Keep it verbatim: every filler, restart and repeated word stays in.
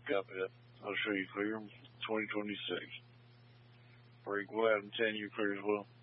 Copy that. I'll show you clear. twenty twenty-six. Break wide and ten, you clear as well.